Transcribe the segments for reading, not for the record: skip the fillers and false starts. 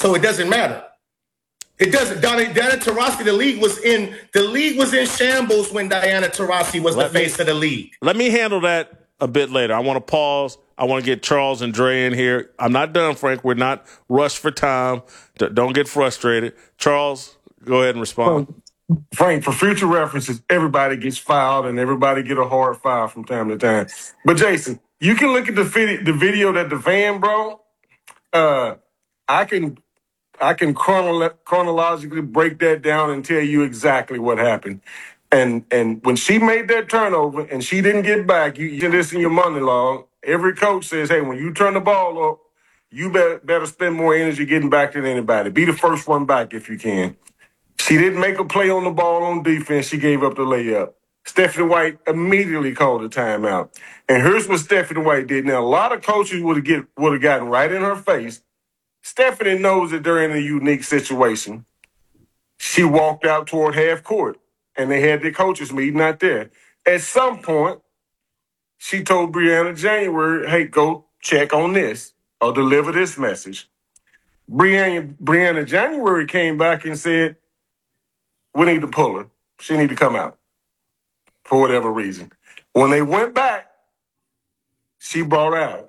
So it doesn't matter. It doesn't. Diana Taurasi, the league was in shambles when Diana Taurasi was the face of the league. Let me handle that a bit later. I want to pause. I want to get Charles and Dre in here. I'm not done, Frank. We're not rushed for time. Don't get frustrated. Charles, go ahead and respond. Frank, for future references, everybody gets fouled and everybody get a hard foul from time to time. But Jason, you can look at the video that the fan brought. I can chronologically break that down and tell you exactly what happened. And when she made that turnover and she didn't get back, you get this in your money log. Every coach says, hey, when you turn the ball up, you better spend more energy getting back than anybody. Be the first one back if you can. She didn't make a play on the ball on defense. She gave up the layup. Stephanie White immediately called a timeout. And here's what Stephanie White did. Now, a lot of coaches would have gotten right in her face. Stephanie knows that they're in a unique situation. She walked out toward half court, and they had their coaches meeting out there. At some point, she told Brianna January, hey, go check on this or deliver this message. Brianna January came back and said, we need to pull her. She need to come out for whatever reason. When they went back, she brought out.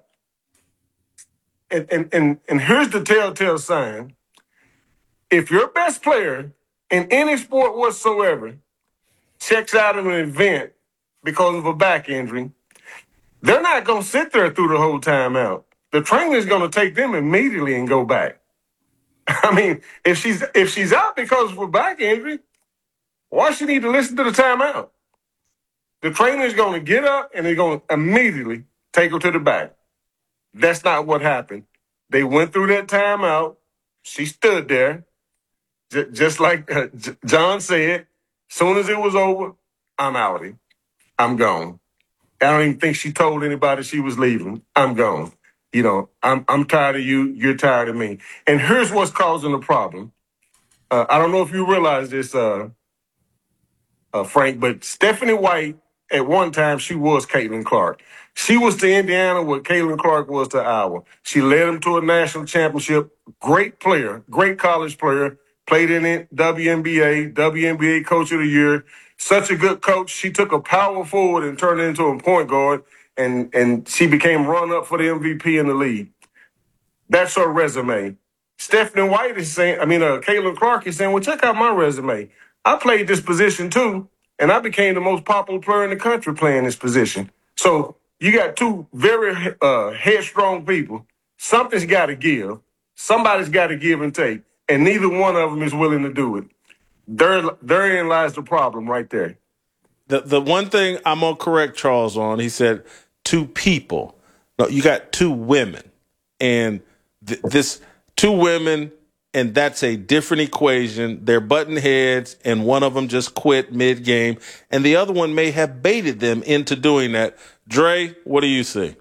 And here's the telltale sign. If your best player in any sport whatsoever checks out of an event because of a back injury, they're not going to sit there through the whole timeout. The trainer is going to take them immediately and go back. I mean, if she's out because of a back injury, why she need to listen to the timeout? The trainer is going to get up and they're going to immediately take her to the back. That's not what happened. They went through that timeout. She stood there, just like John said. Soon as it was over, I'm outie. I'm gone. I don't even think she told anybody she was leaving. I'm gone. You know, I'm tired of you. You're tired of me. And here's what's causing the problem. I don't know if you realize this, Frank, but Stephanie White, at one time, she was Caitlin Clark. She was to Indiana what Caitlin Clark was to Iowa. She led them to a national championship. Great player, great college player, played in it, WNBA Coach of the Year. Such a good coach. She took a power forward and turned it into a point guard, and she became run-up for the MVP in the league. That's her resume. Stephanie White is saying, Caitlin Clark is saying, well, check out my resume. I played this position too, and I became the most popular player in the country playing this position. So you got two very headstrong people. Something's got to give. Somebody's got to give and take, and neither one of them is willing to do it. Therein lies the problem right there. The one thing I'm going to correct Charles on, he said two people. No, you got two women. And this two women, and that's a different equation. They're button heads, and one of them just quit mid-game, and the other one may have baited them into doing that. Dre, what do you see?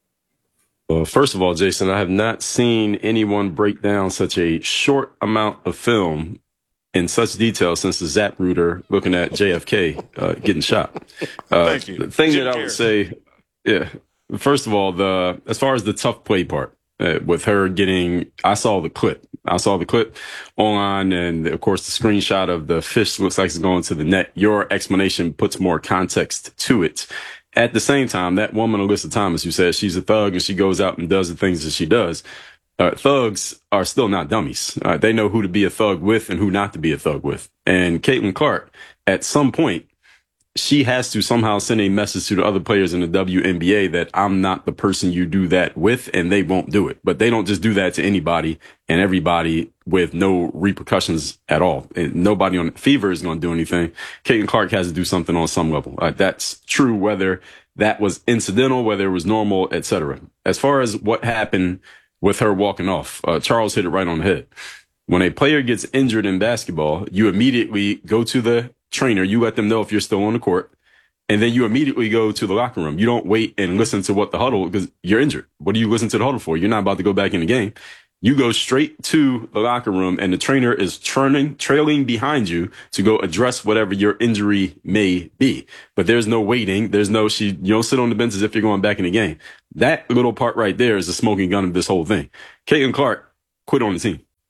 Well, first of all, Jason, I have not seen anyone break down such a short amount of film in such detail since the Zapruder looking at JFK getting shot. Thank you. The thing that I would say, first of all, as far as the tough play part, with her I saw the clip online, and of course the screenshot of the fish looks like it's going to the net. Your explanation puts more context to it. At the same time, that woman, Alyssa Thomas, who says she's a thug and she goes out and does the things that she does, thugs are still not dummies. They know who to be a thug with and who not to be a thug with. And Caitlin Clark, at some point, she has to somehow send a message to the other players in the WNBA that I'm not the person you do that with, and they won't do it. But they don't just do that to anybody and everybody with no repercussions at all. And nobody on Fever is going to do anything. Caitlin Clark has to do something on some level. That's true, whether that was incidental, whether it was normal, etc. As far as what happened with her walking off, Charles hit it right on the head. When a player gets injured in basketball, you immediately go to the trainer, you let them know if you're still on the court, and then you immediately go to the locker room. You don't wait and listen to what the huddle, because you're injured. What do you listen to the huddle for? You're not about to go back in the game. You go straight to the locker room, and the trainer is trailing behind you to go address whatever your injury may be. But there's no waiting. You don't sit on the bench as if you're going back in the game. That little part right there is the smoking gun of this whole thing. Caitlin Clark quit on the team.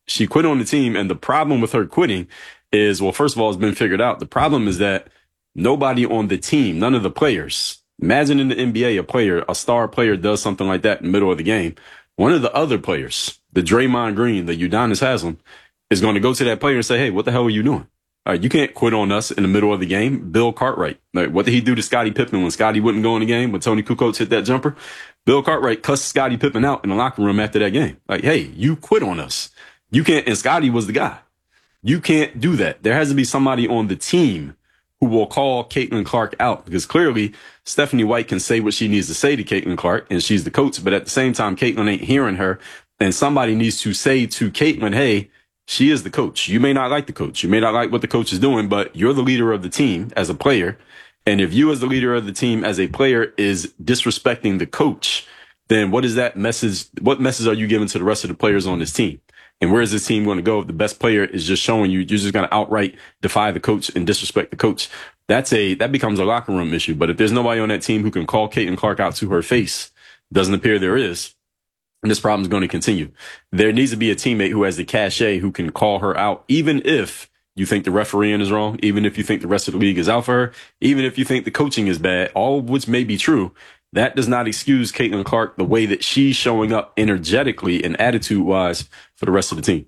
She quit on the team, and the problem with her quitting is, well, first of all, it's been figured out. The problem is that nobody on the team, none of the players, imagine in the NBA, a star player does something like that in the middle of the game. One of the other players, the Draymond Green, the Udonis Haslem, is going to go to that player and say, hey, what the hell are you doing? You can't quit on us in the middle of the game. Bill Cartwright. What did he do to Scottie Pippen when Scottie wouldn't go in the game, when Tony Kukoc hit that jumper? Bill Cartwright cussed Scottie Pippen out in the locker room after that game. Like, hey, you quit on us. You can't, and Scottie was the guy. You can't do that. There has to be somebody on the team who will call Caitlin Clark out, because clearly Stephanie White can say what she needs to say to Caitlin Clark, and she's the coach. But at the same time, Caitlin ain't hearing her, and somebody needs to say to Caitlin, hey, she is the coach. You may not like the coach. You may not like what the coach is doing, but you're the leader of the team as a player. And if you as the leader of the team as a player is disrespecting the coach, then what is that message? What message are you giving to the rest of the players on this team? And where is this team going to go if the best player is just showing you, you're just going to outright defy the coach and disrespect the coach? That becomes a locker room issue. But if there's nobody on that team who can call Caitlin Clark out to her face, doesn't appear there is, and this problem is going to continue. There needs to be a teammate who has the cachet who can call her out, even if you think the refereeing is wrong, even if you think the rest of the league is out for her, even if you think the coaching is bad, all of which may be true. That does not excuse Caitlin Clark the way that she's showing up energetically and attitude-wise for the rest of the team.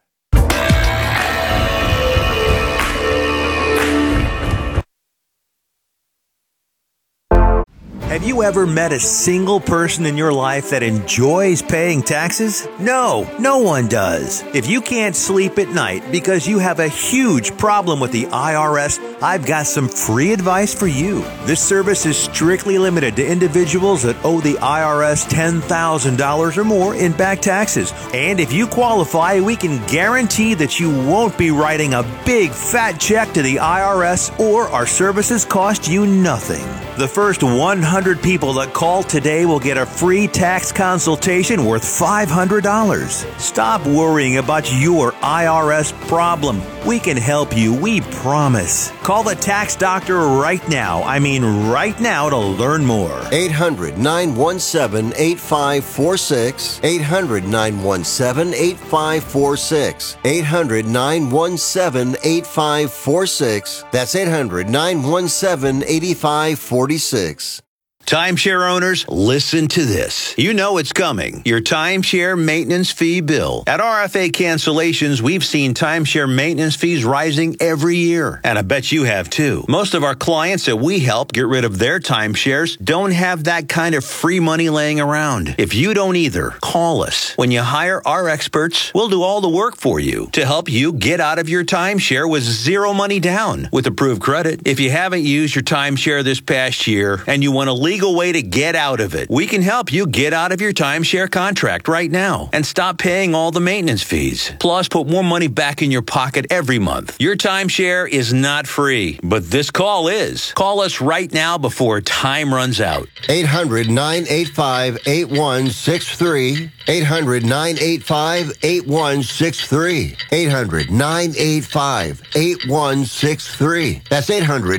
Have you ever met a single person in your life that enjoys paying taxes? No, no one does. If you can't sleep at night because you have a huge problem with the IRS, I've got some free advice for you. This service is strictly limited to individuals that owe the IRS $10,000 or more in back taxes. And if you qualify, we can guarantee that you won't be writing a big fat check to the IRS, or our services cost you nothing. The first 100 people that call today will get a free tax consultation worth $500. Stop worrying about your IRS problem. We can help you, we promise. Call the tax doctor right now. I mean right now, to learn more. 800-917-8546. 800-917-8546. 800-917-8546. That's 800-917-8546. Timeshare owners, listen to this. You know it's coming. Your timeshare maintenance fee bill. At RFA Cancellations, we've seen timeshare maintenance fees rising every year. And I bet you have too. Most of our clients that we help get rid of their timeshares don't have that kind of free money laying around. If you don't either, call us. When you hire our experts, we'll do all the work for you to help you get out of your timeshare with zero money down with approved credit. If you haven't used your timeshare this past year and you want to legal way to get out of it, we can help you get out of your timeshare contract right now and stop paying all the maintenance fees. Plus, put more money back in your pocket every month. Your timeshare is not free, but this call is. Call us right now before time runs out. 800-985-8163. 800-985-8163. 800-985-8163. That's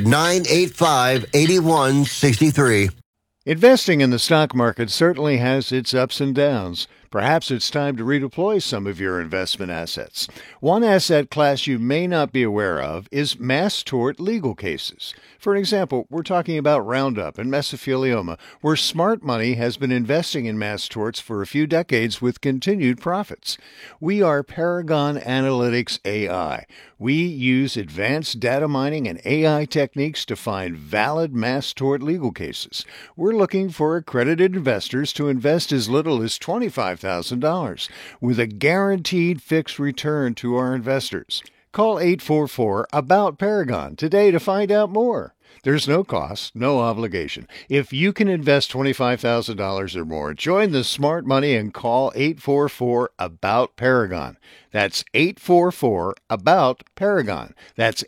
800-985-8163. Investing in the stock market certainly has its ups and downs. Perhaps it's time to redeploy some of your investment assets. One asset class you may not be aware of is mass tort legal cases. For example, we're talking about Roundup and mesothelioma, where smart money has been investing in mass torts for a few decades with continued profits. We are Paragon Analytics AI. We use advanced data mining and AI techniques to find valid mass tort legal cases. We're looking for accredited investors to invest as little as $25,000 with a guaranteed fixed return to our investors. Call 844-ABOUT-PARAGON today to find out more. There's no cost, no obligation. If you can invest $25,000 or more, join the smart money and call 844-ABOUT-PARAGON. That's 844-ABOUT-PARAGON. That's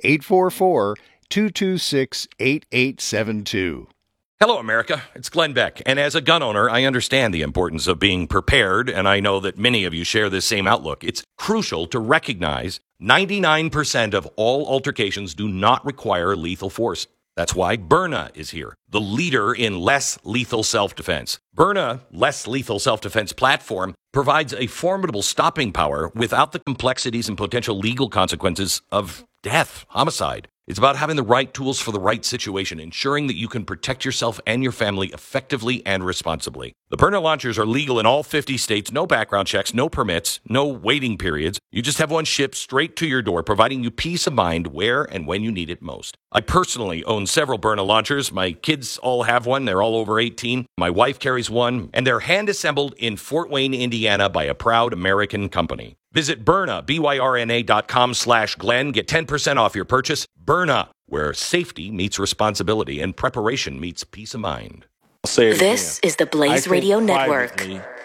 844-226-8872. Hello, America. It's Glenn Beck. And as a gun owner, I understand the importance of being prepared, and I know that many of you share this same outlook. It's crucial to recognize 99% of all altercations do not require lethal force. That's why Byrna is here, the leader in less lethal self-defense. Byrna Less Lethal Self-Defense platform provides a formidable stopping power without the complexities and potential legal consequences of death, homicide. It's about having the right tools for the right situation, ensuring that you can protect yourself and your family effectively and responsibly. The Byrna launchers are legal in all 50 states, no background checks, no permits, no waiting periods. You just have one shipped straight to your door, providing you peace of mind where and when you need it most. I personally own several Byrna launchers. My kids all have one. They're all over 18. My wife carries one, and they're hand-assembled in Fort Wayne, Indiana by a proud American company. Visit Byrna, BYRNA.com/Glenn. Get 10% off your purchase. Byrna, where safety meets responsibility and preparation meets peace of mind. I'll say it This again. is the Blaze Radio Network.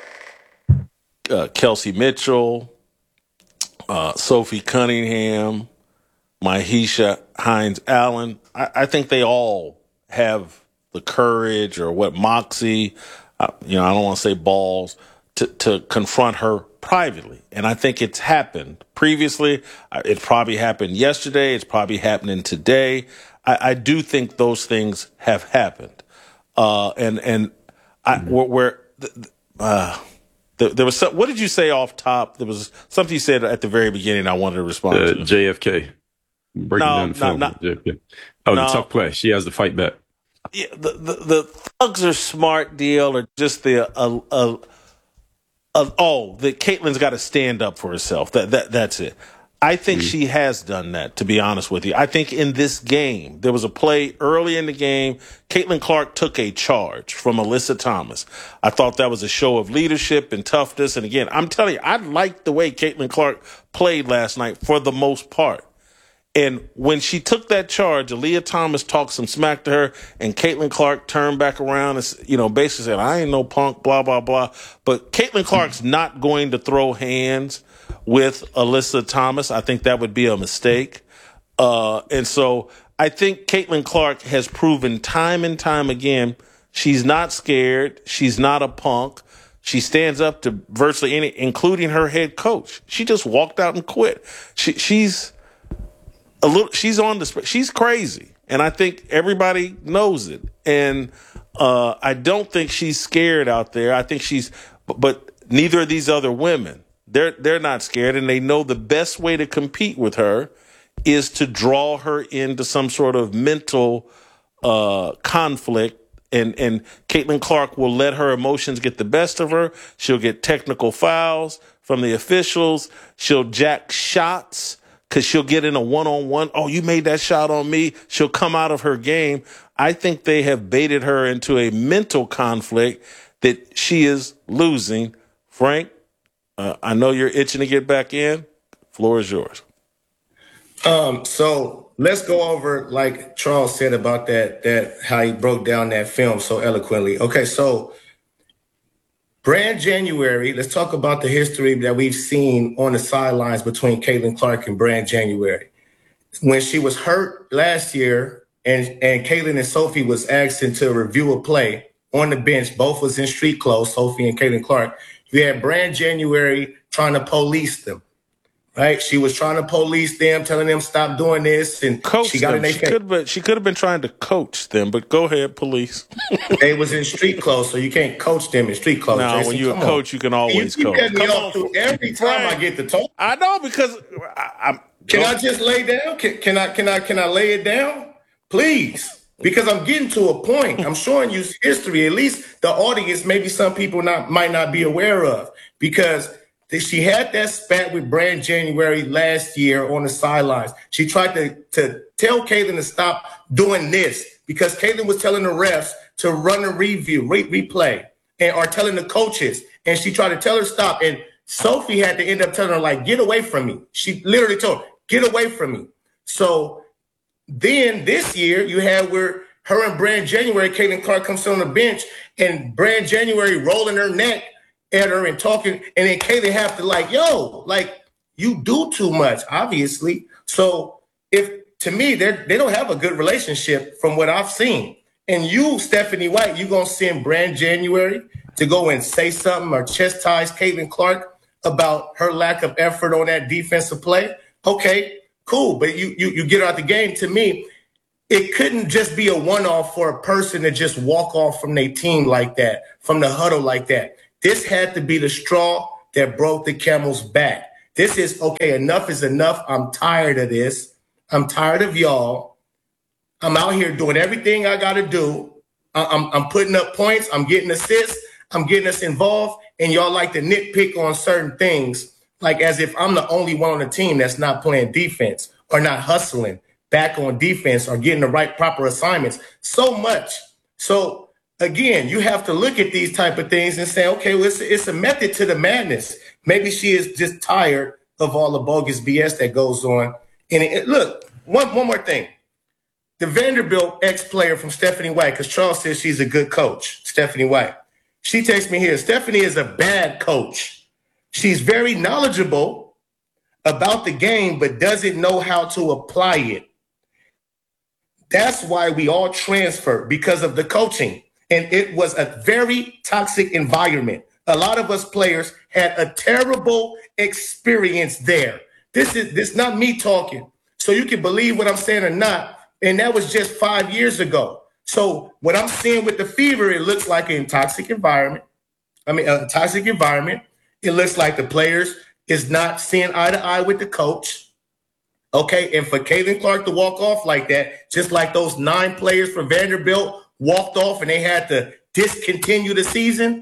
Kelsey Mitchell, Sophie Cunningham, Mahisha Hines Allen. I think they all have the courage or what moxie, I don't want to say balls, to confront her privately. And I think it's happened previously. It probably happened yesterday. It's probably happening today. I do think those things have happened. There was some, what did you say off top? There was something you said at the very beginning I wanted to respond to. JFK. Breaking down the film. JFK. Oh, the tough play. She has to fight back. Yeah, the thugs are smart deal, or just that Caitlin's got to stand up for herself. That's it. I think she has done that, to be honest with you. I think in this game, there was a play early in the game. Caitlin Clark took a charge from Alyssa Thomas. I thought that was a show of leadership and toughness. And again, I'm telling you, I liked the way Caitlin Clark played last night for the most part. And when she took that charge, Aaliyah Thomas talked some smack to her, and Caitlin Clark turned back around and, basically said, I ain't no punk, blah, blah, blah. But Caitlin Clark's not going to throw hands with Alyssa Thomas. I think that would be a mistake. And so I think Caitlin Clark has proven time and time again, she's not scared. She's not a punk. She stands up to virtually any, including her head coach. She just walked out and quit. She's crazy. And I think everybody knows it. And I don't think she's scared out there. I think but neither of these other women. They're not scared, and they know the best way to compete with her is to draw her into some sort of mental conflict. And Caitlin Clark will let her emotions get the best of her. She'll get technical fouls from the officials. She'll jack shots because she'll get in a one-on-one. Oh, you made that shot on me. She'll come out of her game. I think they have baited her into a mental conflict that she is losing. Frank, I know you're itching to get back in. Floor is yours. So let's go over, like Charles said about that how he broke down that film so eloquently. Okay, so Brand January, let's talk about the history that we've seen on the sidelines between Caitlin Clark and Brand January. When she was hurt last year and Caitlin and Sophie was asked to review a play on the bench, both was in street clothes, Sophie and Caitlin Clark. You had Brand January trying to police them, right? She was trying to police them, telling them stop doing this, and coach she got them. She could have been trying to coach them, but go ahead, police. They was in street clothes, so you can't coach them in street clothes. No, Jason, when you're a coach, you can always coach. Come on, every time I get to talk. I know, because Can I just lay down? Can I lay it down, please? Because I'm getting to a point. I'm showing you history. At least the audience, maybe some people might not be aware of, because she had that spat with Brand January last year on the sidelines. She tried to tell Caitlin to stop doing this because Caitlin was telling the refs to run a replay, or telling the coaches, and she tried to tell her stop. And Sophie had to end up telling her, like, get away from me. She literally told her, get away from me. So then this year you had where her and Brand January, Caitlin Clark comes on the bench, and Brand January rolling her neck at her and talking, and then Caitlin have to you do too much, obviously. So to me, they don't have a good relationship from what I've seen. And you, Stephanie White, you gonna send Brand January to go and say something or chastise Caitlin Clark about her lack of effort on that defensive play? Okay, cool, but you get her out the game. To me, it couldn't just be a one-off for a person to just walk off from their team like that, from the huddle like that. This had to be the straw that broke the camel's back. This is, okay, enough is enough. I'm tired of this. I'm tired of y'all. I'm out here doing everything I got to do. I'm putting up points. I'm getting assists. I'm getting us involved. And y'all like to nitpick on certain things, like as if I'm the only one on the team that's not playing defense or not hustling back on defense or getting the right proper assignments so much. So again, you have to look at these type of things and say, okay, well, it's a method to the madness. Maybe she is just tired of all the bogus BS that goes on. And look, one more thing. The Vanderbilt ex-player from Stephanie White, because Charles says she's a good coach, Stephanie White. She texts me here, Stephanie is a bad coach. She's very knowledgeable about the game, but doesn't know how to apply it. That's why we all transfer, because of the coaching. And it was a very toxic environment. A lot of us players had a terrible experience there. This is not me talking. So you can believe what I'm saying or not. And that was just 5 years ago. So what I'm seeing with the Fever, it looks like a toxic environment. A toxic environment. It looks like the players is not seeing eye to eye with the coach. Okay, and for Caitlin Clark to walk off like that, just like those 9 players from Vanderbilt walked off and they had to discontinue the season.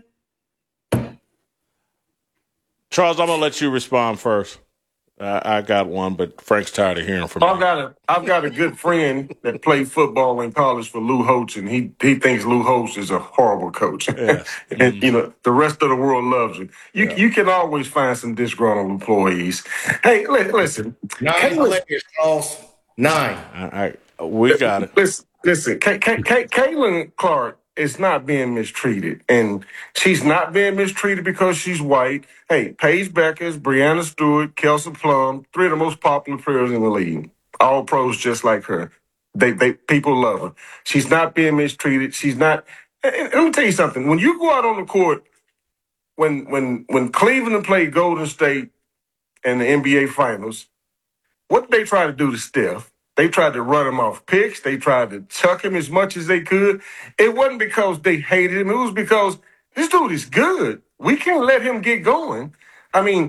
Charles, I'm going to let you respond first. I got one, but Frank's tired of hearing from me. I've got a good friend that played football in college for Lou Holtz, and he thinks Lou Holtz is a horrible coach. Yes. And the rest of the world loves him. You can always find some disgruntled employees. Hey, listen. 9 players, Charles. 9. We got it. Listen. Caitlin Clark is not being mistreated, and she's not being mistreated because she's white. Hey, Paige Beckers, Brianna Stewart, Kelsey Plum, 3 of the most popular players in the league, all pros just like her. They people love her. She's not being mistreated. She's not. And let me tell you something. When you go out on the court, when Cleveland played Golden State in the NBA Finals, what did they try to do to Steph? They tried to run him off picks. They tried to chuck him as much as they could. It wasn't because they hated him. It was because this dude is good. We can't let him get going. Caitlin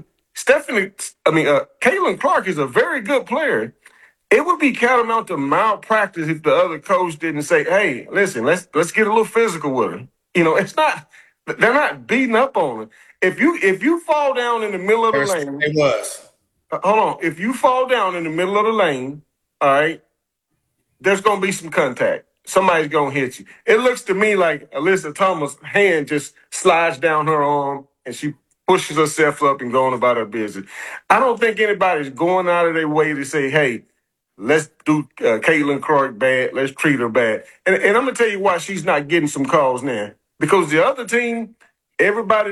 Clark is a very good player. It would be catamount to malpractice if the other coach didn't say, hey, listen, let's get a little physical with her. It's not, they're not beating up on her. If you fall down in the middle of the lane. It was. Hold on. If you fall down in the middle of the lane, all right, there's going to be some contact. Somebody's going to hit you. It looks to me like Alyssa Thomas' hand just slides down her arm and she pushes herself up and going about her business. I don't think anybody's going out of their way to say, hey, let's do Caitlin Clark bad. Let's treat her bad. And I'm going to tell you why she's not getting some calls now. Because the other team, everybody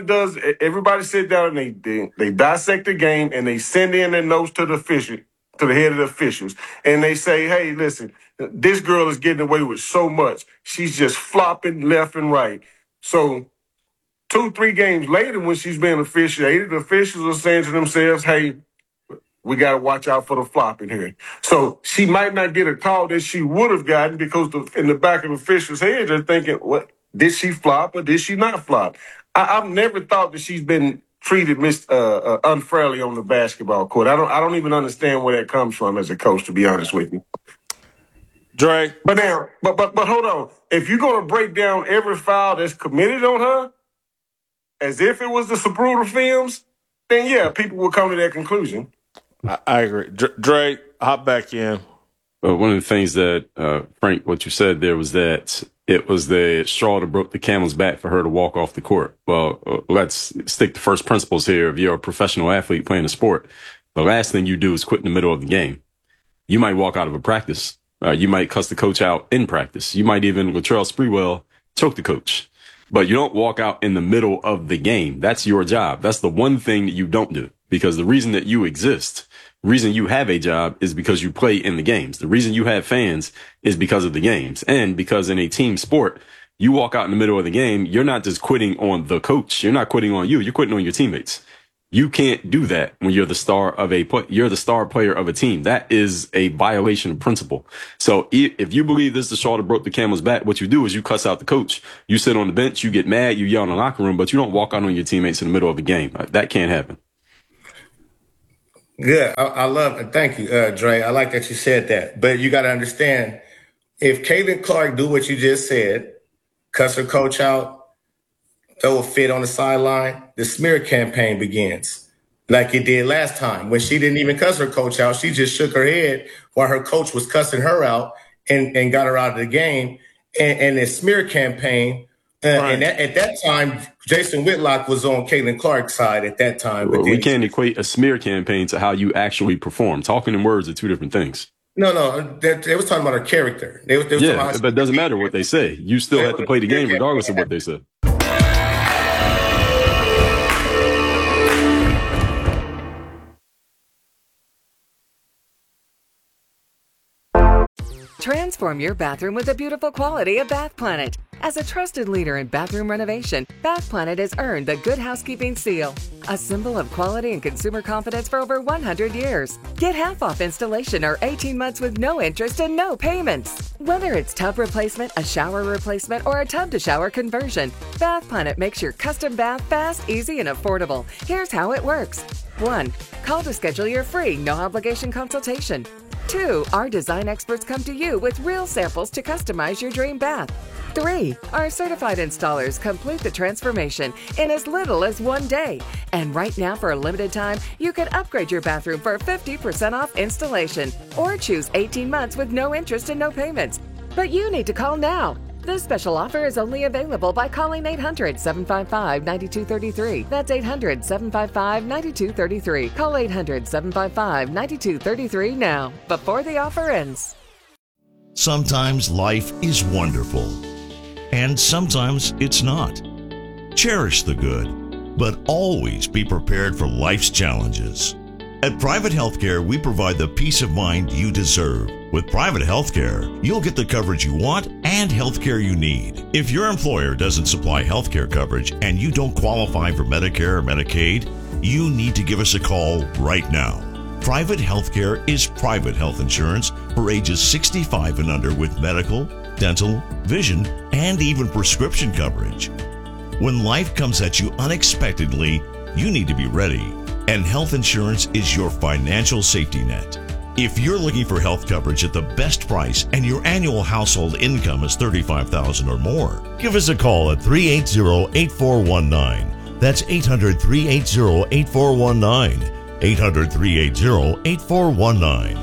sit down and they dissect the game and they send in their notes to the official, to the head of the officials. And they say, hey, listen, this girl is getting away with so much. She's just flopping left and right. So 2-3 games later, when she's being officiated, the officials are saying to themselves, hey, we got to watch out for the flopping here. So she might not get a call that she would have gotten because in the back of the officials' heads, they're thinking, what, did she flop or did she not flop? I've never thought that she's been treated unfairly on the basketball court. I don't even understand where that comes from as a coach, to be honest with you. Dre. But hold on. If you're going to break down every foul that's committed on her as if it was the Zapruder films, then yeah, people will come to that conclusion. I agree. Dre, hop back in. One of the things that, Frank, what you said there was that it was the straw that broke the camel's back for her to walk off the court. Well, let's stick to first principles here. If you're a professional athlete playing a sport, the last thing you do is quit in the middle of the game. You might walk out of a practice. You might cuss the coach out in practice. You might even, Latrell Sprewell, choke the coach. But you don't walk out in the middle of the game. That's your job. That's the one thing that you don't do. Because the reason that you exist, the reason you have a job is because you play in the games. The reason you have fans is because of the games. And because in a team sport, you walk out in the middle of the game, you're not just quitting on the coach. You're not quitting on you. You're quitting on your teammates. You can't do that when you're the star player of a team. That is a violation of principle. So if you believe this is the straw that broke the camel's back, what you do is you cuss out the coach. You sit on the bench, you get mad, you yell in the locker room, but you don't walk out on your teammates in the middle of a game. That can't happen. Good. I love it. Thank you, Dre. I like that you said that. But you got to understand, if Caitlin Clark do what you just said, cuss her coach out, throw a fit on the sideline, the smear campaign begins. Like it did last time when she didn't even cuss her coach out. She just shook her head while her coach was cussing her out and got her out of the game. And the smear campaign, and at that time, Jason Whitlock was on Caitlin Clark's side at that time. But we can't equate a smear campaign to how you actually perform. Talking in words are two different things. No, they was talking about her character. They was talking about but it doesn't matter what they say. You still have to play the game regardless of what they said. Transform your bathroom with the beautiful quality of Bath Planet. As a trusted leader in bathroom renovation, Bath Planet has earned the Good Housekeeping seal, a symbol of quality and consumer confidence for over 100 years. Get half off installation or 18 months with no interest and no payments. Whether it's tub replacement, a shower replacement, or a tub-to-shower conversion, Bath Planet makes your custom bath fast, easy, and affordable. Here's how it works. 1. Call to schedule your free, no-obligation consultation. 2. Our design experts come to you with real samples to customize your dream bath. 3. Our certified installers complete the transformation in as little as 1 day. And right now, for a limited time, you can upgrade your bathroom for 50% off installation or choose 18 months with no interest and no payments. But you need to call now. This special offer is only available by calling 800-755-9233. That's 800-755-9233. Call 800-755-9233 now, before the offer ends. Sometimes life is wonderful, and sometimes it's not. Cherish the good, but always be prepared for life's challenges. At Private Healthcare, we provide the peace of mind you deserve. With Private Healthcare, you'll get the coverage you want and healthcare you need. If your employer doesn't supply healthcare coverage and you don't qualify for Medicare or Medicaid, you need to give us a call right now. Private Healthcare is private health insurance for ages 65 and under with medical, dental, vision, and even prescription coverage. When life comes at you unexpectedly, you need to be ready. And health insurance is your financial safety net. If you're looking for health coverage at the best price and your annual household income is $35,000 or more, give us a call at 380-8419. That's 800-380-8419. 800-380-8419.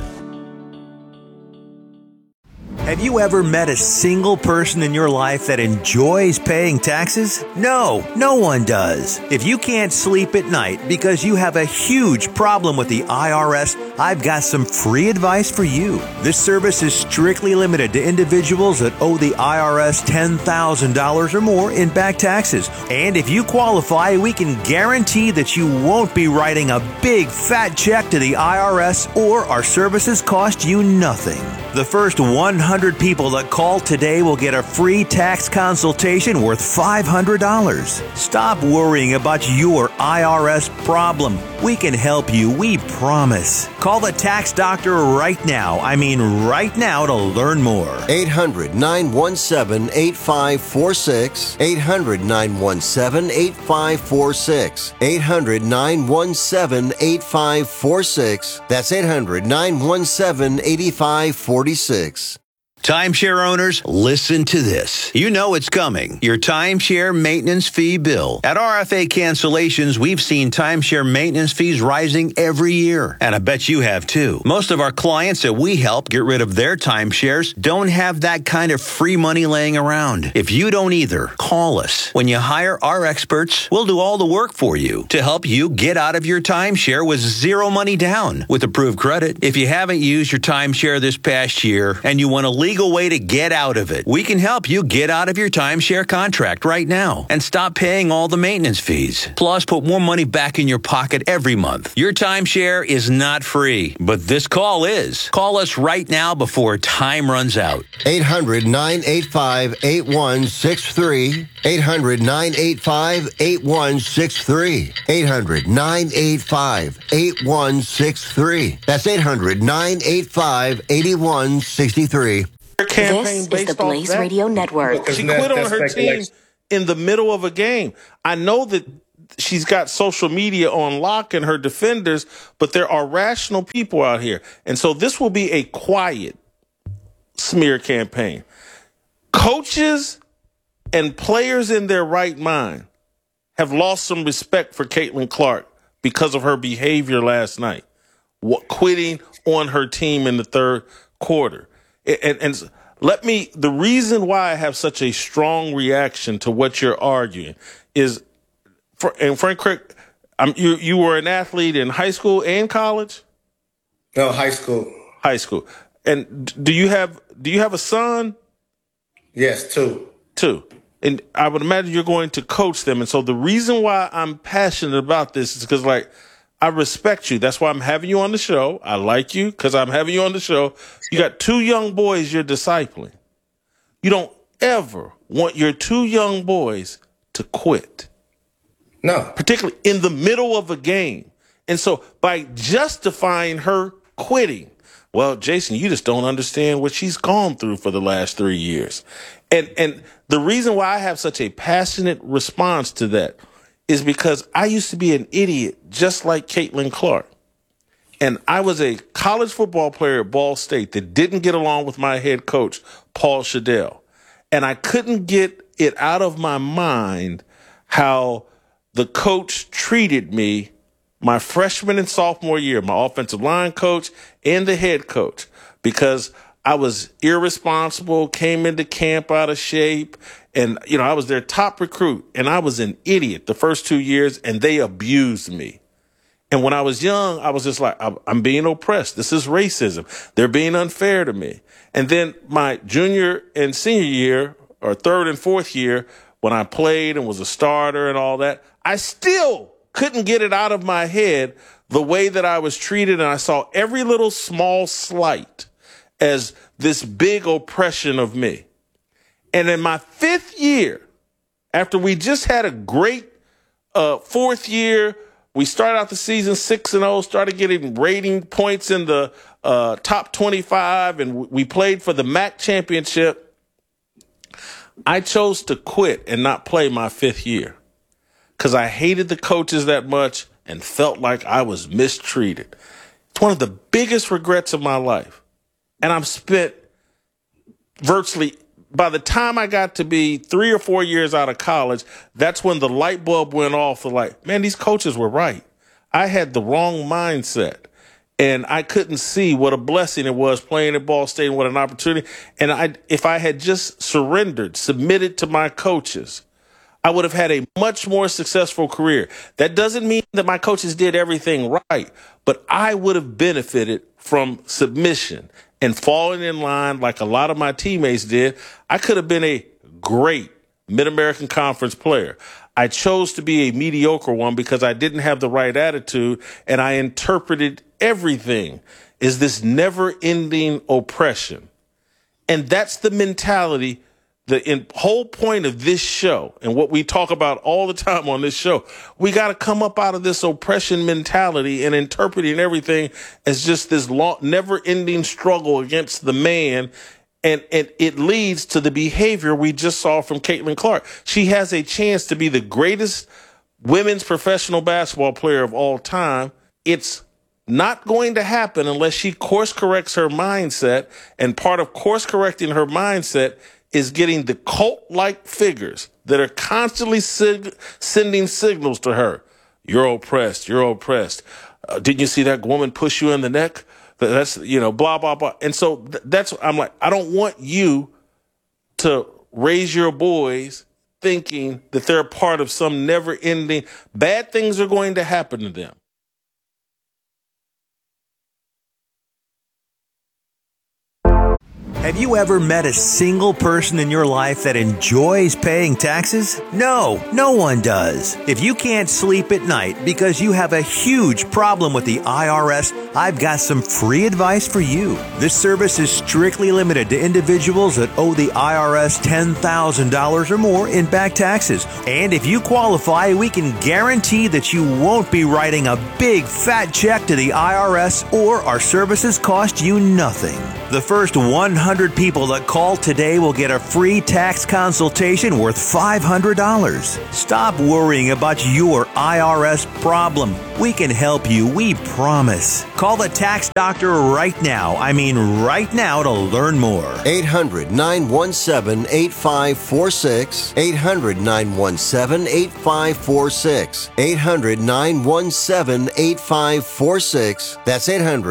Have you ever met a single person in your life that enjoys paying taxes? No, no one does. If you can't sleep at night because you have a huge problem with the IRS, I've got some free advice for you. This service is strictly limited to individuals that owe the IRS $10,000 or more in back taxes. And if you qualify, we can guarantee that you won't be writing a big fat check to the IRS, or our services cost you nothing. The first 100 people that call today will get a free tax consultation worth $500. Stop worrying about your IRS problem. We can help you, we promise. Call the tax doctor right now. I mean right now, to learn more. 800-917-8546. 800-917-8546. 800-917-8546. That's 800-917-8546. Timeshare owners, listen to this. You know it's coming. Your timeshare maintenance fee bill. At RFA Cancellations, we've seen timeshare maintenance fees rising every year. And I bet you have too. Most of our clients that we help get rid of their timeshares don't have that kind of free money laying around. If you don't either, call us. When you hire our experts, we'll do all the work for you to help you get out of your timeshare with zero money down with approved credit. If you haven't used your timeshare this past year and you want to legal way to get out of it. We can help you get out of your timeshare contract right now and stop paying all the maintenance fees. Plus, put more money back in your pocket every month. Your timeshare is not free, but this call is. Call us right now before time runs out. 800-985-8163. 800-985-8163. 800-985-8163. That's 800-985-8163. This is the Blaze Radio Network. She quit on her team in the middle of a game. I know that she's got social media on lock and her defenders, but there are rational people out here. And so this will be a quiet smear campaign. Coaches and players in their right mind have lost some respect for Caitlin Clark because of her behavior last night, quitting on her team in the third quarter. And the reason why I have such a strong reaction to what you're arguing is, and Frank Craig, you were an athlete in high school and college? No, high school. High school. And do you have a son? Yes, two. And I would imagine you're going to coach them. And so the reason why I'm passionate about this is because, I respect you. That's why I'm having you on the show. I like you because I'm having you on the show. You got two young boys you're discipling. You don't ever want your two young boys to quit. No. Particularly in the middle of a game. And so by justifying her quitting, well, Jason, you just don't understand what she's gone through for the last 3 years. And the reason why I have such a passionate response to that is because I used to be an idiot just like Caitlin Clark. And I was a college football player at Ball State that didn't get along with my head coach, Paul Shadell. And I couldn't get it out of my mind how the coach treated me my freshman and sophomore year, my offensive line coach and the head coach, because I was irresponsible, came into camp out of shape, and, I was their top recruit, and I was an idiot the first 2 years, and they abused me. And when I was young, I was just like, I'm being oppressed. This is racism. They're being unfair to me. And then my junior and senior year, or third and fourth year, when I played and was a starter and all that, I still couldn't get it out of my head the way that I was treated, and I saw every little small slight as this big oppression of me. And in my fifth year, after we just had a great fourth year, we started out the season 6-0, started getting rating points in the top 25, and we played for the MAC championship. I chose to quit and not play my fifth year because I hated the coaches that much and felt like I was mistreated. It's one of the biggest regrets of my life. And I've spent virtually, by the time I got to be 3 or 4 years out of college, that's when the light bulb went off. Man, these coaches were right. I had the wrong mindset. And I couldn't see what a blessing it was playing at Ball State and what an opportunity. And if I had just submitted to my coaches, I would have had a much more successful career. That doesn't mean that my coaches did everything right, but I would have benefited from submission and falling in line like a lot of my teammates did. I could have been a great Mid-American Conference player. I chose to be a mediocre one because I didn't have the right attitude, and I interpreted everything as this never-ending oppression. And that's the mentality. The whole point of this show and what we talk about all the time on this show, we got to come up out of this oppression mentality and interpreting everything as just this never-ending struggle against the man. And it leads to the behavior we just saw from Caitlin Clark. She has a chance to be the greatest women's professional basketball player of all time. It's not going to happen unless she course corrects her mindset. And part of course correcting her mindset is getting the cult-like figures that are constantly sending signals to her. You're oppressed. You're oppressed. Didn't you see that woman push you in the neck? That's, blah, blah, blah. And so I'm like, I don't want you to raise your boys thinking that they're part of some never-ending, bad things are going to happen to them. Have you ever met a single person in your life that enjoys paying taxes? No, no one does. If you can't sleep at night because you have a huge problem with the IRS, I've got some free advice for you. This service is strictly limited to individuals that owe the IRS $10,000 or more in back taxes. And if you qualify, we can guarantee that you won't be writing a big fat check to the IRS, or our services cost you nothing. The first 100 people that call today will get a free tax consultation worth $500. Stop worrying about your IRS problem. We can help you, we promise. Call the tax doctor right now. I mean right now to learn more. 800-917-8546. 800-917-8546. 800-917-8546. That's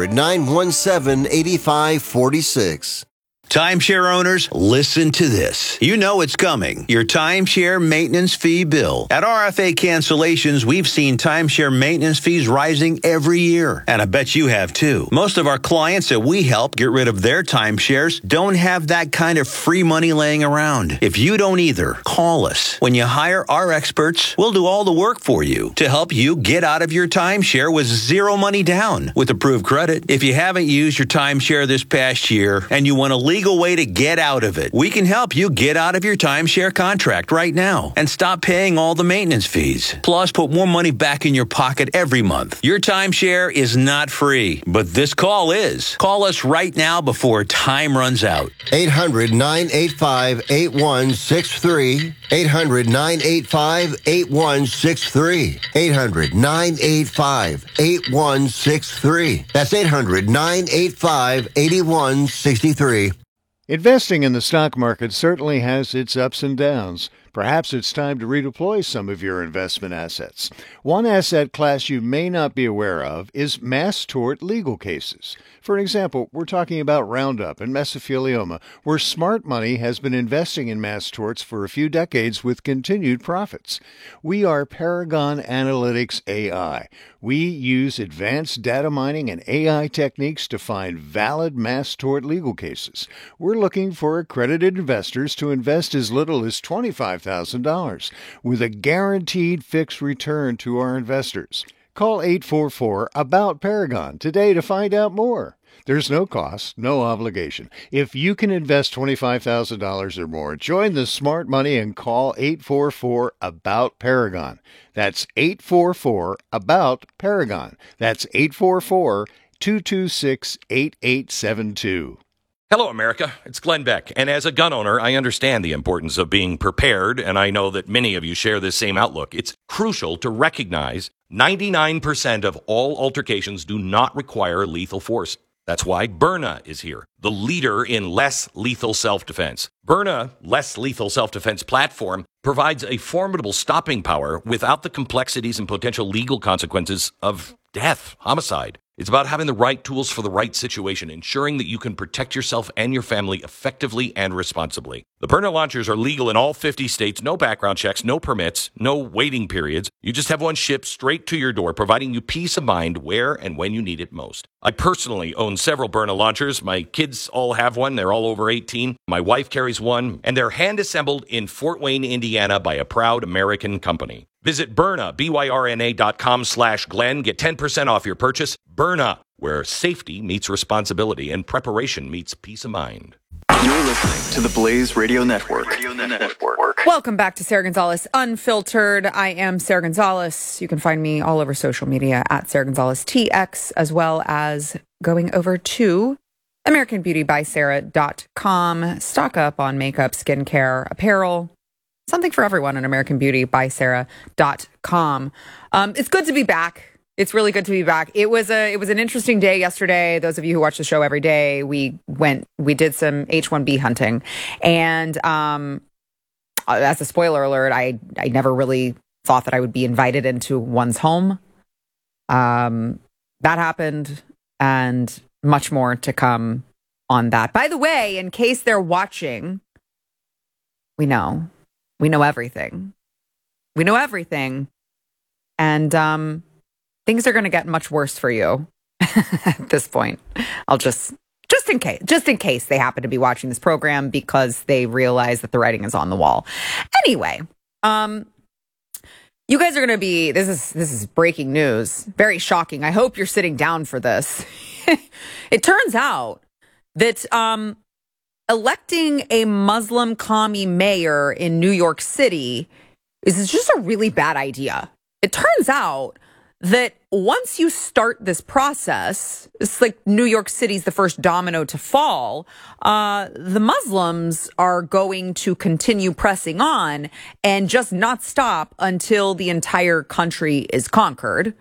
800-917-8546. Timeshare owners, listen to this. You know it's coming. Your timeshare maintenance fee bill. At RFA Cancellations, we've seen timeshare maintenance fees rising every year. And I bet you have too. Most of our clients that we help get rid of their timeshares don't have that kind of free money laying around. If you don't either, call us. When you hire our experts, we'll do all the work for you to help you get out of your timeshare with zero money down with approved credit. If you haven't used your timeshare this past year and you want a legal way to get out of it, we can help you get out of your timeshare contract right now and stop paying all the maintenance fees. Plus, put more money back in your pocket every month. Your timeshare is not free, but this call is. Call us right now before time runs out. 800-985-8163. 800-985-8163. 800-985-8163. That's 800-985-8163. Investing in the stock market certainly has its ups and downs. Perhaps it's time to redeploy some of your investment assets. One asset class you may not be aware of is mass tort legal cases. For example, we're talking about Roundup and mesothelioma, where smart money has been investing in mass torts for a few decades with continued profits. We are Paragon Analytics AI. We use advanced data mining and AI techniques to find valid mass tort legal cases. We're looking for accredited investors to invest as little as $25,000 with a guaranteed fixed return to our investors. Call 844-ABOUT-PARAGON today to find out more. There's no cost, no obligation. If you can invest $25,000 or more, join the smart money and call 844-ABOUT-PARAGON. That's 844-ABOUT-PARAGON. That's 844-226-8872. Hello, America. It's Glenn Beck. And as a gun owner, I understand the importance of being prepared, and I know that many of you share this same outlook. It's crucial to recognize 99% of all altercations do not require lethal force. That's why Byrna is here, the leader in less lethal self-defense. Byrna, less lethal self-defense platform, provides a formidable stopping power without the complexities and potential legal consequences of death, homicide. It's about having the right tools for the right situation, ensuring that you can protect yourself and your family effectively and responsibly. The Byrna launchers are legal in all 50 states, no background checks, no permits, no waiting periods. You just have one shipped straight to your door, providing you peace of mind where and when you need it most. I personally own several Byrna launchers. My kids all have one. They're all over 18. My wife carries one, and they're hand-assembled in Fort Wayne, Indiana by a proud American company. Visit Byrna, BYRNA.com/Glenn. Get 10% off your purchase. Byrna, where safety meets responsibility and preparation meets peace of mind. You're listening to the Blaze Radio Network. Welcome back to Sarah Gonzalez Unfiltered. I am Sarah Gonzalez. You can find me all over social media at Sarah Gonzalez TX, as well as going over to AmericanBeautyBySarah.com. Stock up on makeup, skincare, apparel. Something for everyone on AmericanBeautyBySarah.com. It's good to be back. It's really good to be back. It was an interesting day yesterday. Those of you who watch the show every day, we did some H-1B hunting. And as a spoiler alert, I never really thought that I would be invited into one's home. That happened, and much more to come on that. By the way, in case they're watching, we know everything. We know everything. And things are going to get much worse for you at this point. I'll just Just in case they happen to be watching this program because they realize that the writing is on the wall. Anyway, you guys are going to be, this is breaking news. Very shocking. I hope you're sitting down for this. It turns out that electing a Muslim commie mayor in New York City is just a really bad idea. It turns out that once you start this process, it's like New York City's the first domino to fall. The Muslims are going to continue pressing on and just not stop until the entire country is conquered.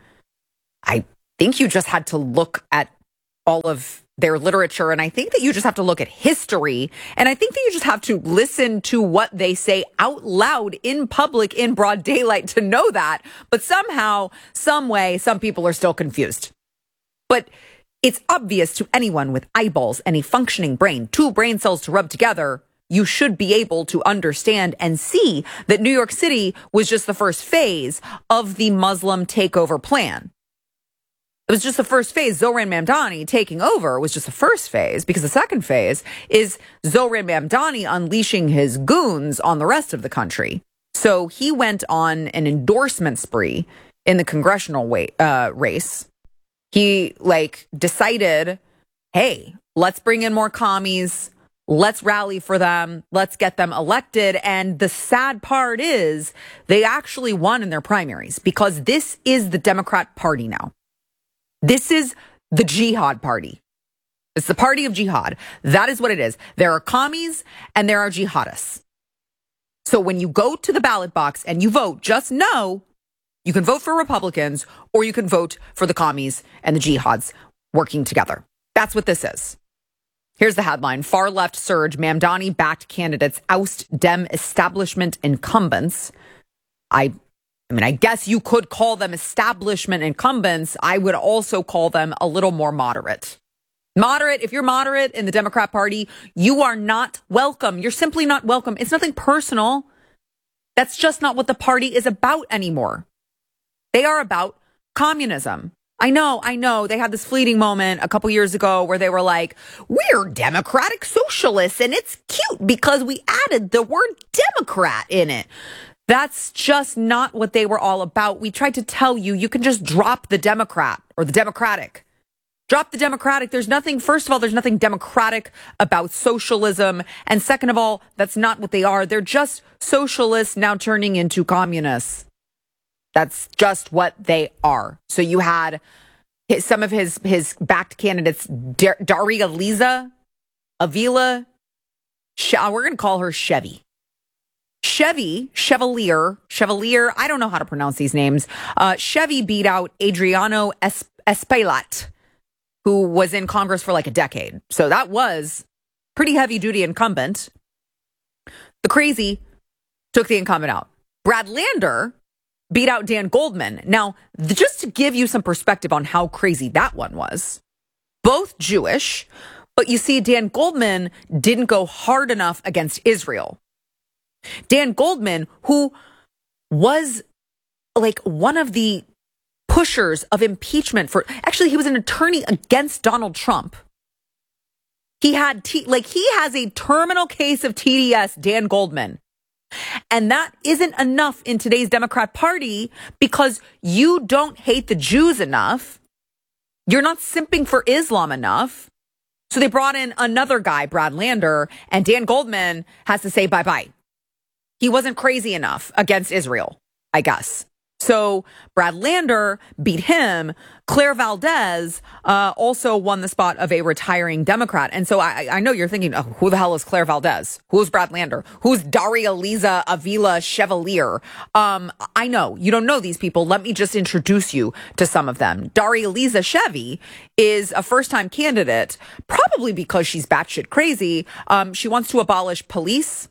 I think you just had to look at all of their literature, and I think that you just have to look at history, and I think that you just have to listen to what they say out loud in public in broad daylight to know that. But somehow, some way, some people are still confused. But it's obvious to anyone with eyeballs and a functioning brain, two brain cells to rub together, you should be able to understand and see that New York City was just the first phase of the Muslim takeover plan. It was just the first phase. Zohran Mamdani taking over was just the first phase, because the second phase is Zohran Mamdani unleashing his goons on the rest of the country. So he went on an endorsement spree in the congressional race. He decided, hey, let's bring in more commies. Let's rally for them. Let's get them elected. And the sad part is they actually won in their primaries, because this is the Democrat Party now. This is the jihad party. It's the party of jihad. That is what it is. There are commies and there are jihadists. So when you go to the ballot box and you vote, just know you can vote for Republicans or you can vote for the commies and the jihads working together. That's what this is. Here's the headline. Far left surge. Mamdani-backed candidates oust Dem establishment incumbents. I guess you could call them establishment incumbents. I would also call them a little more moderate. Moderate, if you're moderate in the Democrat Party, you are not welcome. You're simply not welcome. It's nothing personal. That's just not what the party is about anymore. They are about communism. I know. They had this fleeting moment a couple years ago where they were like, we're democratic socialists, and it's cute because we added the word Democrat in it. That's just not what they were all about. We tried to tell you, you can just drop the Democrat or the Democratic. Drop the Democratic. First of all, there's nothing democratic about socialism. And second of all, that's not what they are. They're just socialists now turning into communists. That's just what they are. So you had some of his backed candidates, Daria Liza, Avila, we're going to call her Chevy. Chevalier, I don't know how to pronounce these names. Chevy beat out Adriano Espaillat, who was in Congress for like a decade. So that was pretty heavy duty incumbent. The crazy took the incumbent out. Brad Lander beat out Dan Goldman. Now, just to give you some perspective on how crazy that one was, both Jewish, but you see, Dan Goldman didn't go hard enough against Israel. Dan Goldman, who was like one of the pushers of impeachment he was an attorney against Donald Trump. He has a terminal case of TDS, Dan Goldman. And that isn't enough in today's Democrat Party because you don't hate the Jews enough. You're not simping for Islam enough. So they brought in another guy, Brad Lander, and Dan Goldman has to say bye-bye. He wasn't crazy enough against Israel, I guess. So Brad Lander beat him. Claire Valdez also won the spot of a retiring Democrat. And so I know you're thinking, oh, who the hell is Claire Valdez? Who's Brad Lander? Who's Daria Liza Avila Chevalier? I know you don't know these people. Let me just introduce you to some of them. Daria Liza Chevy is a first-time candidate, probably because she's batshit crazy. She wants to abolish police.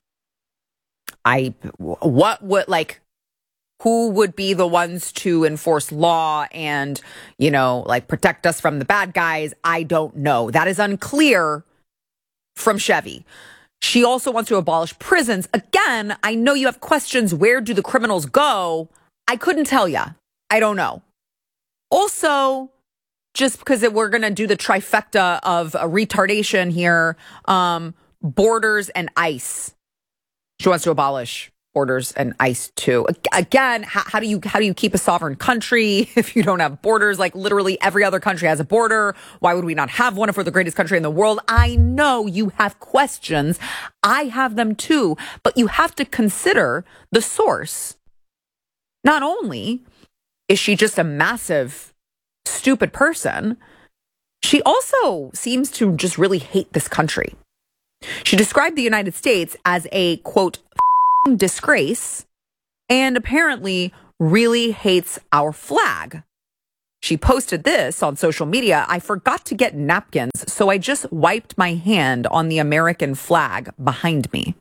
Who would be the ones to enforce law and, protect us from the bad guys? I don't know. That is unclear from Chevy. She also wants to abolish prisons. Again, I know you have questions. Where do the criminals go? I couldn't tell you. I don't know. Also, just because we're going to do the trifecta of retardation here, borders and ICE. She wants to abolish borders and ICE too. Again, how do you keep a sovereign country if you don't have borders? Like literally every other country has a border. Why would we not have one if we're the greatest country in the world? I know you have questions. I have them too, but you have to consider the source. Not only is she just a massive, stupid person, she also seems to just really hate this country. She described the United States as a, quote, disgrace, and apparently really hates our flag. She posted this on social media. I forgot to get napkins, so I just wiped my hand on the American flag behind me.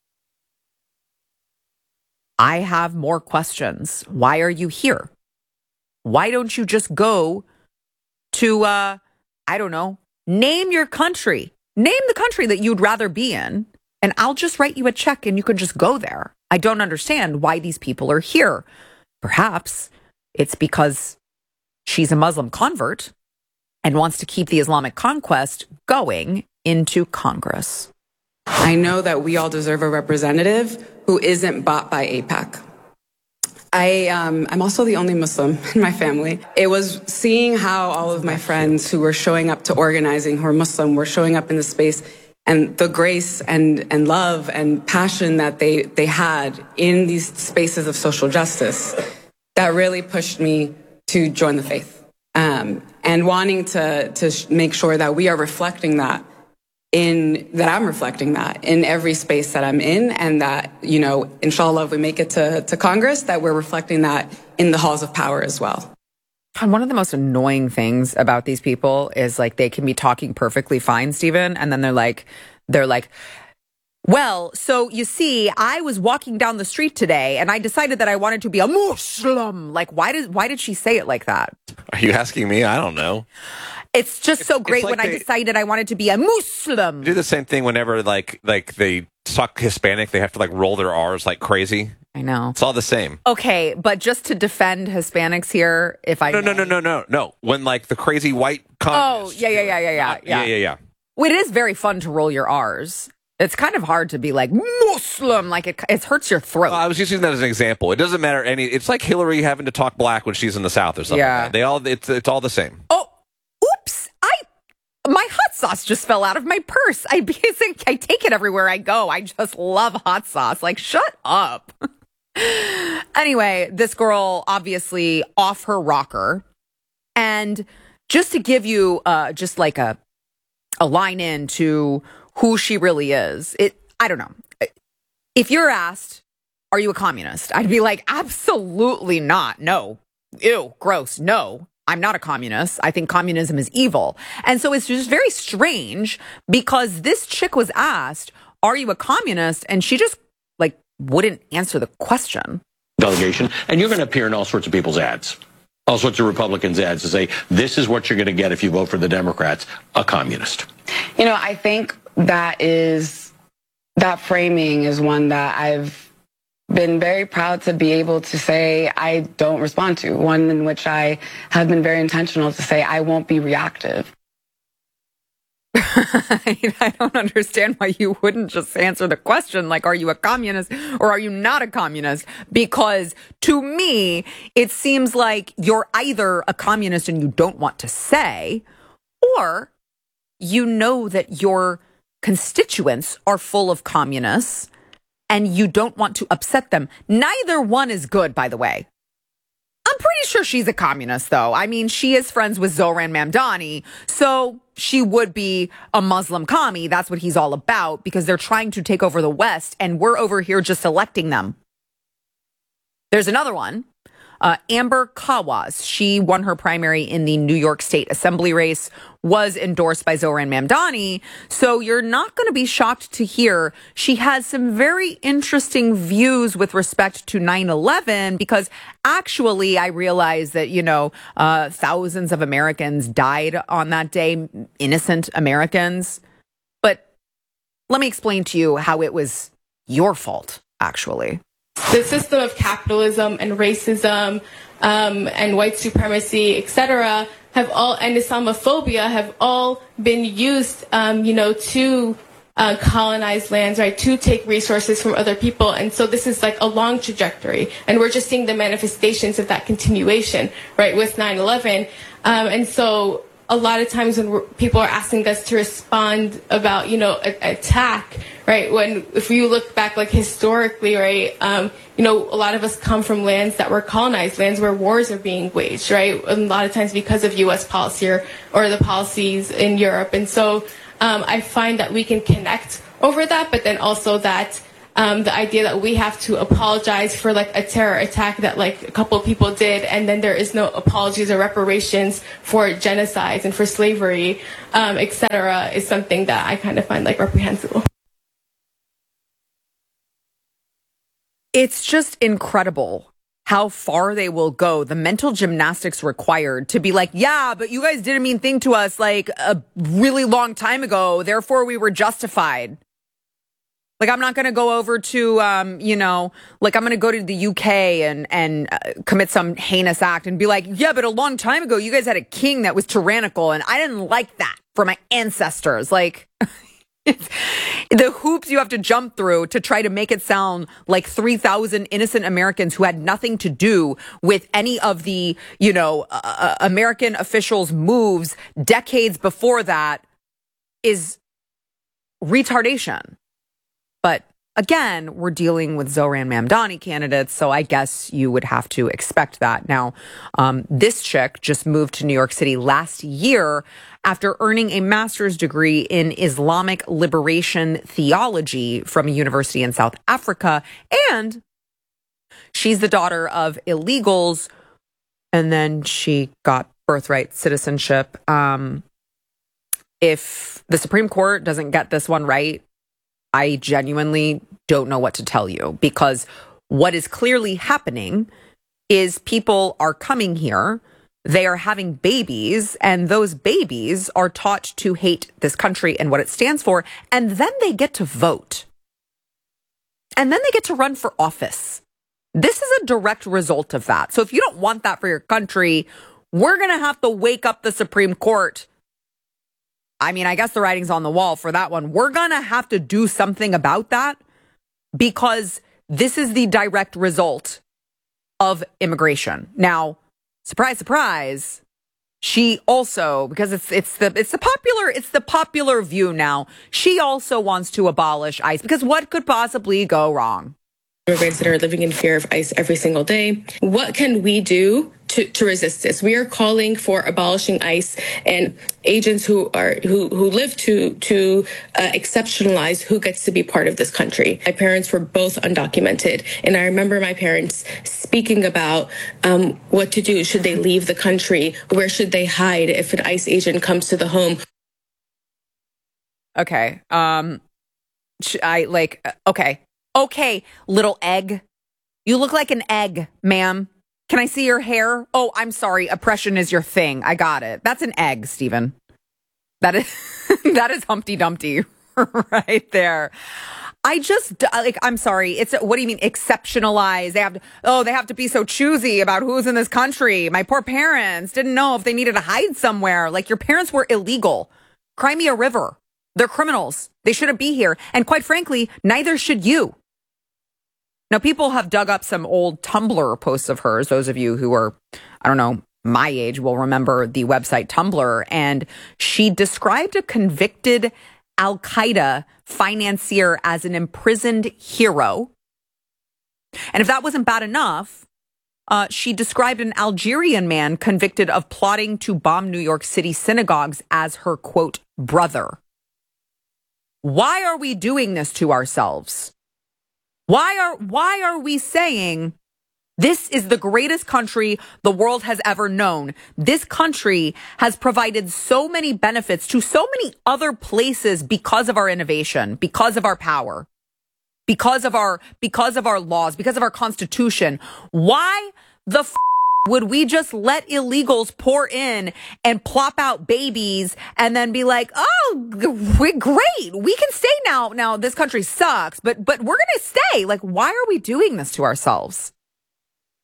I have more questions. Why are you here? Why don't you just go to, I don't know, name your country. Name the country that you'd rather be in, and I'll just write you a check and you can just go there. I don't understand why these people are here. Perhaps it's because she's a Muslim convert and wants to keep the Islamic conquest going into Congress. I know that we all deserve a representative who isn't bought by AIPAC. I'm also the only Muslim in my family. It was seeing how all of my friends who were showing up to organizing, who are Muslim, were showing up in the space, and the grace and love and passion that they had in these spaces of social justice that really pushed me to join the faith. And wanting to make sure that we are reflecting that I'm reflecting that in every space that I'm in, and that, you know, inshallah, if we make it to Congress, that we're reflecting that in the halls of power as well. And one of the most annoying things about these people is like they can be talking perfectly fine, Stephen, and then they're like, well, so you see, I was walking down the street today and I decided that I wanted to be a Muslim. Like, why did she say it like that? Are you asking me? I don't know. It's just so great like when I decided I wanted to be a Muslim. Do the same thing whenever like they talk Hispanic, they have to like roll their R's like crazy. I know. It's all the same. Okay, but just to defend Hispanics here, if I No. When like the crazy white communists. Oh, yeah. Well, it is very fun to roll your R's. It's kind of hard to be like Muslim, like it hurts your throat. Well, I was just using that as an example. It doesn't matter it's like Hillary having to talk black when she's in the South or something. Yeah. Like that. It's all the same. Oh, oops. My hot sauce just fell out of my purse. I take it everywhere I go. I just love hot sauce. Like, shut up. Anyway, this girl obviously off her rocker. And just to give you just like a line into who she really is, I don't know. If you're asked, are you a communist? I'd be like, absolutely not. No. Ew, gross. No, I'm not a communist. I think communism is evil. And so it's just very strange because this chick was asked, are you a communist? And she just like wouldn't answer the question. Delegation, and you're going to appear in all sorts of people's ads, all sorts of Republicans' ads to say, this is what you're going to get if you vote for the Democrats, a communist. You know, I think that framing is one that I've been very proud to be able to say I don't respond to, one in which I have been very intentional to say I won't be reactive. I don't understand why you wouldn't just answer the question, like, are you a communist or are you not a communist? Because to me, it seems like you're either a communist and you don't want to say, or you know that your constituents are full of communists and you don't want to upset them. Neither one is good, by the way. I'm pretty sure she's a communist, though. I mean, she is friends with Zohran Mamdani, so she would be a Muslim commie. That's what he's all about, because they're trying to take over the West, and we're over here just electing them. There's another one. Amber Kawas, she won her primary in the New York State Assembly race, was endorsed by Zohran Mamdani. So you're not going to be shocked to hear she has some very interesting views with respect to 9/11, because actually I realize that, thousands of Americans died on that day, innocent Americans. But let me explain to you how it was your fault, actually. The system of capitalism and racism and white supremacy, etc., and Islamophobia have all been used, to colonize lands, right, to take resources from other people. And so this is like a long trajectory. And we're just seeing the manifestations of that continuation, right, with 9/11. And so a lot of times when people are asking us to respond about, attack, right, if you look back, like, historically, right, a lot of us come from lands that were colonized, lands where wars are being waged, right, a lot of times because of U.S. policy or the policies in Europe. And so I find that we can connect over that, but then also that the idea that we have to apologize for, like, a terror attack that, like, a couple of people did, and then there is no apologies or reparations for genocides and for slavery, et cetera, is something that I kind of find, like, reprehensible. It's just incredible how far they will go, the mental gymnastics required to be like, yeah, but you guys did a mean thing to us, like, a really long time ago, therefore we were justified. Like, I'm not going to go over to, I'm going to go to the UK and commit some heinous act and be like, yeah, but a long time ago, you guys had a king that was tyrannical, and I didn't like that for my ancestors. Like, the hoops you have to jump through to try to make it sound like 3,000 innocent Americans who had nothing to do with any of the, American officials' moves decades before that is retardation. But again, we're dealing with Zohran Mamdani candidates, so I guess you would have to expect that. Now, this chick just moved to New York City last year after earning a master's degree in Islamic liberation theology from a university in South Africa. And she's the daughter of illegals, and then she got birthright citizenship. If the Supreme Court doesn't get this one right, I genuinely don't know what to tell you, because what is clearly happening is people are coming here, they are having babies, and those babies are taught to hate this country and what it stands for, and then they get to vote. And then they get to run for office. This is a direct result of that. So if you don't want that for your country, we're going to have to wake up the Supreme Court. I mean, I guess the writing's on the wall for that one. We're going to have to do something about that, because this is the direct result of immigration. Now, surprise, surprise, she also, because it's the popular view now, she also wants to abolish ICE, because what could possibly go wrong? Immigrants that are living in fear of ICE every single day. What can we do to resist this? We are calling for abolishing ICE and agents who live to exceptionalize who gets to be part of this country. My parents were both undocumented, and I remember my parents speaking about what to do. Should they leave the country? Where should they hide if an ICE agent comes to the home? Okay. Okay, little egg. You look like an egg, ma'am. Can I see your hair? Oh, I'm sorry. Oppression is your thing. I got it. That's an egg, Stephen. That is Humpty Dumpty right there. I'm sorry. What do you mean exceptionalize? They have to be so choosy about who's in this country. My poor parents didn't know if they needed to hide somewhere. Like, your parents were illegal. Cry me a river. They're criminals. They shouldn't be here. And quite frankly, neither should you. Now, people have dug up some old Tumblr posts of hers. Those of you who are, my age will remember the website Tumblr. And she described a convicted Al-Qaeda financier as an imprisoned hero. And if that wasn't bad enough, she described an Algerian man convicted of plotting to bomb New York City synagogues as her, quote, brother. Why are we doing this to ourselves? Why are we saying this is the greatest country the world has ever known? This country has provided so many benefits to so many other places because of our innovation, because of our power, because of our laws, because of our Constitution. Why the would we just let illegals pour in and plop out babies and then be like, oh, we're great. We can stay now. Now, this country sucks, but we're going to stay. Like, why are we doing this to ourselves?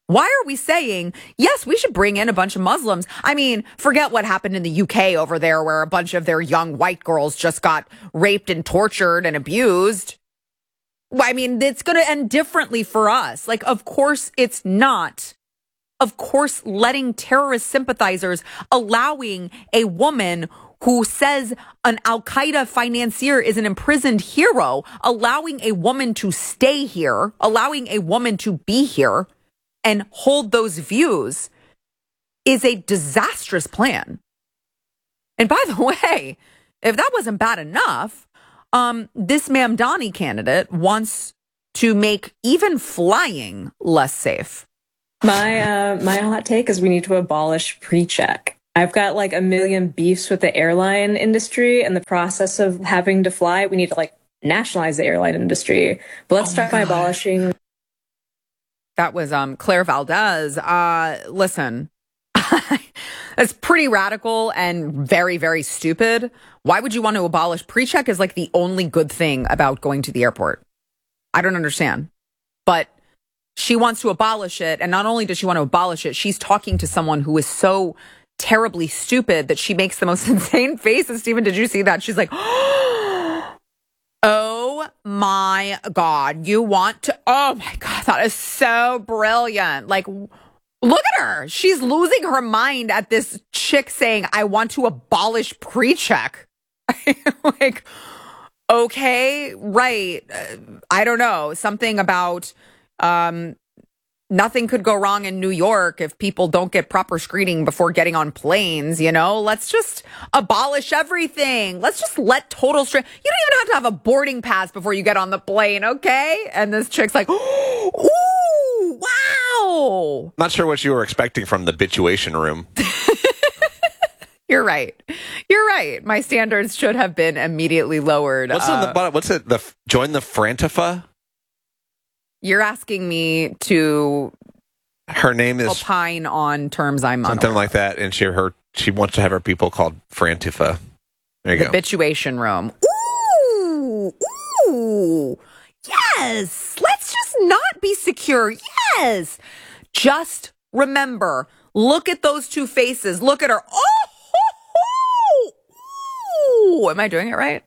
Why are we saying, yes, we should bring in a bunch of Muslims? I mean, forget what happened in the UK over there where a bunch of their young white girls just got raped and tortured and abused. I mean, it's going to end differently for us. Like, of course it's not. Of course, letting terrorist sympathizers, allowing a woman who says an Al-Qaeda financier is an imprisoned hero, allowing a woman to stay here, allowing a woman to be here and hold those views is a disastrous plan. And by the way, if that wasn't bad enough, this Mamdani candidate wants to make even flying less safe. My hot take is we need to abolish pre-check. I've got like a million beefs with the airline industry and the process of having to fly. We need to like nationalize the airline industry. But let's start by abolishing. That was Claire Valdez. Listen, that's pretty radical and very, very stupid. Why would you want to abolish pre-check is like the only good thing about going to the airport? I don't understand. But she wants to abolish it. And not only does she want to abolish it, she's talking to someone who is so terribly stupid that she makes the most insane faces. Stephen, did you see that? She's like, oh my God, you want to, oh my God, that is so brilliant. Like, look at her. She's losing her mind at this chick saying, I want to abolish pre-check. Like, okay, right. I don't know. Something about, nothing could go wrong in New York if people don't get proper screening before getting on planes, you know? Let's just abolish everything. Let's just let total straight. You don't even have to have a boarding pass before you get on the plane, okay? And this chick's like, ooh, wow. Not sure what you were expecting from the bituation room. You're right. You're right. My standards should have been immediately lowered. What's it? Join the Frantifa? You're asking me to. Her name is opine on terms I'm something unaware. Like that, and she wants to have her people called Frantifa. There you go. The bituation room. Ooh, yes. Let's just not be secure. Yes. Just remember. Look at those two faces. Look at her. Oh, am I doing it right?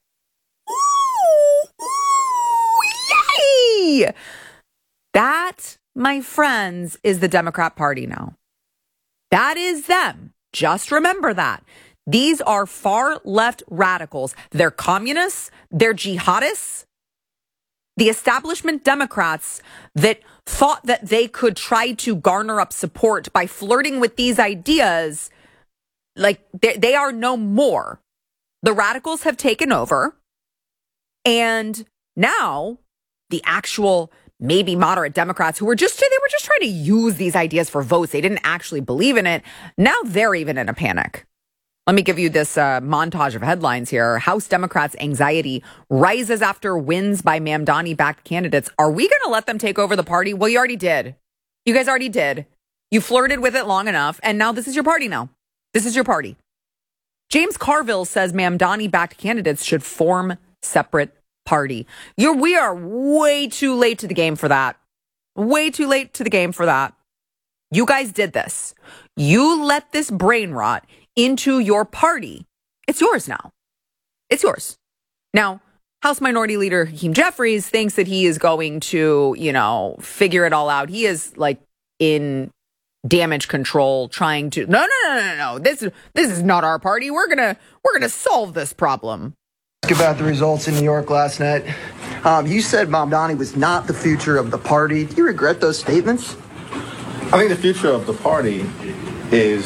Yay! That, my friends, is the Democrat Party now. That is them. Just remember that. These are far left radicals. They're communists. They're jihadists. The establishment Democrats that thought that they could try to garner up support by flirting with these ideas, like they are no more. The radicals have taken over. And now the actual maybe moderate Democrats who were just trying to use these ideas for votes. They didn't actually believe in it. Now they're even in a panic. Let me give you this montage of headlines here. House Democrats' anxiety rises after wins by Mamdani-backed candidates. Are we going to let them take over the party? Well, you already did. You guys already did. You flirted with it long enough, and now this is your party now. This is your party. James Carville says Mamdani-backed candidates should form separate party. We are way too late to the game for that. Way too late to the game for that. You guys did this. You let this brain rot into your party. It's yours now. It's yours. Now, House Minority Leader Hakeem Jeffries thinks that he is going to, figure it all out. He is like in damage control trying to, no. This is not our party. We're going to solve this problem. About the results in New York last night. You said Mamdani was not the future of the party. Do you regret those statements? I think the future of the party is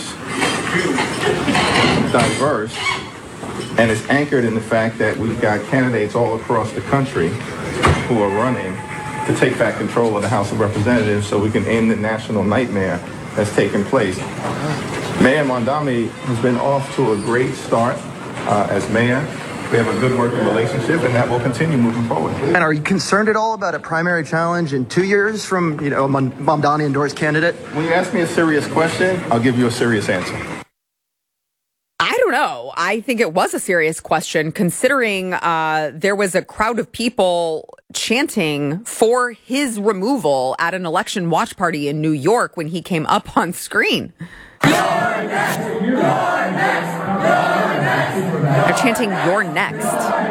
diverse and is anchored in the fact that we've got candidates all across the country who are running to take back control of the House of Representatives so we can end the national nightmare that's taken place. Mayor Mamdani has been off to a great start as mayor. We have a good working relationship, and that will continue moving forward. And are you concerned at all about a primary challenge in 2 years from, a Mamdani endorsed candidate? When you ask me a serious question, I'll give you a serious answer. I don't know. I think it was a serious question, considering there was a crowd of people chanting for his removal at an election watch party in New York when he came up on screen. You're next. You're next. You're next. They're chanting, "You're next."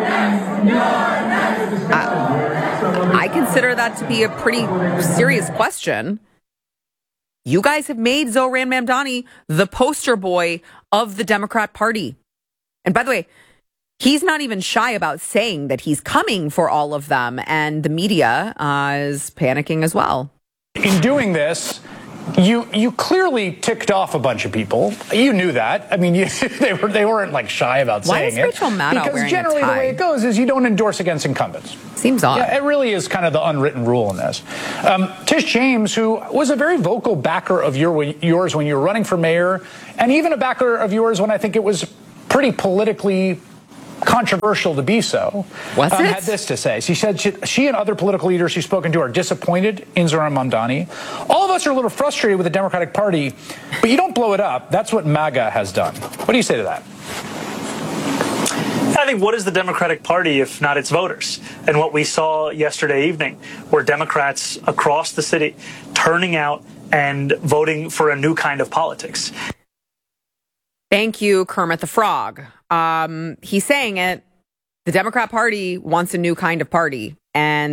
I consider that to be a pretty serious question. You guys have made Zohran Mamdani the poster boy of the Democrat Party. And by the way, he's not even shy about saying that he's coming for all of them, and the media is panicking as well. In doing this, you clearly ticked off a bunch of people. You knew that. I mean, they weren't like shy about saying it. Why is Rachel Maddow because wearing generally a tie? the way it goes is you don't endorse against incumbents. Seems odd. Yeah, it really is kind of the unwritten rule in this. Tish James, who was a very vocal backer of yours when you were running for mayor, and even a backer of yours when I think it was pretty politically controversial to be so, had this to say. She said she and other political leaders she's spoken to are disappointed in Zohran Mamdani. All of us are a little frustrated with the Democratic Party, but you don't blow it up. That's what MAGA has done. What do you say to that? I think, what is the Democratic Party if not its voters? And what we saw yesterday evening were Democrats across the city turning out and voting for a new kind of politics. Thank you, Kermit the Frog. He's saying it. The Democrat Party wants a new kind of party. And